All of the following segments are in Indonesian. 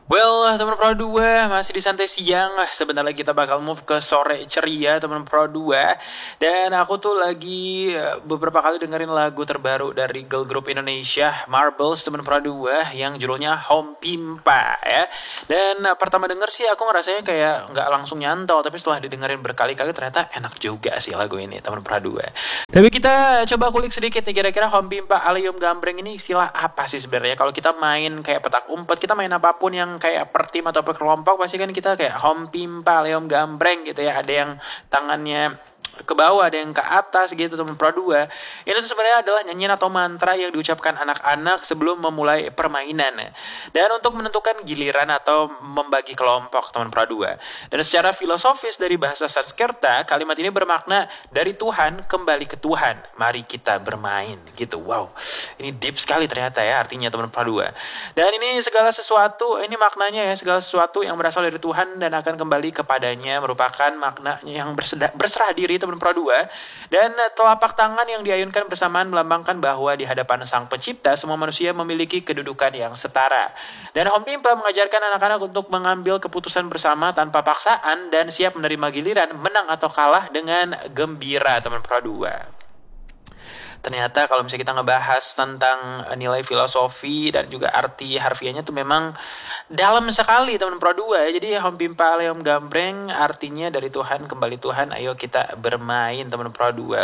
Well, teman Pro 2 masih di santai siang. Sebentar lagi kita bakal move ke sore ceria, teman Pro 2. Dan aku tuh lagi beberapa kali dengerin lagu terbaru dari girl group Indonesia, Marbles, teman Pro 2, yang judulnya Home Pimpa ya. Dan pertama denger sih aku ngerasanya kayak nggak langsung nyantol, tapi setelah didengerin berkali-kali ternyata enak juga sih lagu ini, teman Pro 2. Tapi kita coba kulik sedikit nih, kira-kira Home Pimpa Aliyum Gambreng ini istilah apa sih sebenarnya? Kalau kita main kayak petak umpet, kita main apapun yang kayak per tim atau per kelompok, pasti kan kita kayak Home Pimpa Aliyum Gambreng gitu ya. Ada yang tangannya ke bawah, ada yang ke atas gitu, teman Pro 2. Ini tuh sebenarnya adalah nyanyian atau mantra yang diucapkan anak-anak sebelum memulai permainan. Dan untuk menentukan giliran atau membagi kelompok, teman Pro 2. Dan secara filosofis dari bahasa Sanskerta, kalimat ini bermakna dari Tuhan kembali ke Tuhan, mari kita bermain gitu. Wow, ini deep sekali ternyata ya artinya, teman Pro 2. Dan ini segala sesuatu, ini maknanya ya, segala sesuatu yang berasal dari Tuhan dan akan kembali kepadanya, merupakan maknanya yang berserah diri, teman Pro 2. Dan telapak tangan yang diayunkan bersamaan melambangkan bahwa di hadapan Sang Pencipta semua manusia memiliki kedudukan yang setara. Dan Home Pimpa mengajarkan anak-anak untuk mengambil keputusan bersama tanpa paksaan dan siap menerima giliran, menang atau kalah dengan gembira, teman Pro 2. Ternyata kalau misalnya kita ngebahas tentang nilai filosofi dan juga arti harfiahnya tuh memang dalam sekali, teman Pro 2. Jadi Home Pimpa Aliyum Gambreng artinya dari Tuhan kembali Tuhan, ayo kita bermain, teman Pro 2.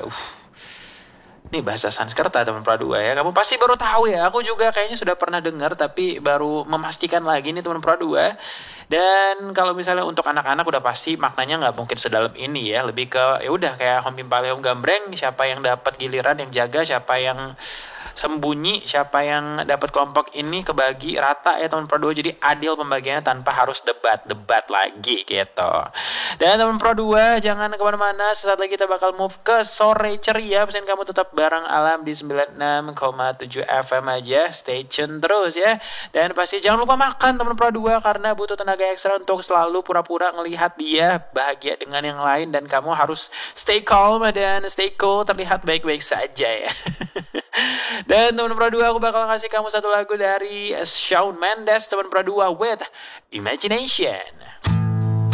Ini bahasa Sanskerta, teman Pro 2 ya. Kamu pasti baru tahu ya. Aku juga kayaknya sudah pernah dengar tapi baru memastikan lagi nih, teman Pro 2. Dan kalau misalnya untuk anak-anak udah pasti maknanya nggak mungkin sedalam ini ya. Lebih ke ya udah kayak Home Pimpa Aliyum Gambreng, siapa yang dapat giliran yang jaga, siapa yang sembunyi, siapa yang dapat kelompok ini kebagi rata ya, teman Pro 2. Jadi adil pembagiannya tanpa harus debat lagi gitu. Dan teman Pro 2 jangan kemana-mana, sesaat lagi kita bakal move ke sore ceria. Pesan kamu tetap bareng Alam di 96,7 FM aja, stay tune terus ya. Dan pasti jangan lupa makan, teman Pro 2, karena butuh tenaga ekstra untuk selalu pura-pura ngelihat dia bahagia dengan yang lain. Dan kamu harus stay calm dan stay cool, terlihat baik-baik saja ya. Dan teman Pro 2, aku bakal ngasih kamu satu lagu dari Shawn Mendes, teman Pro 2, with Imagination.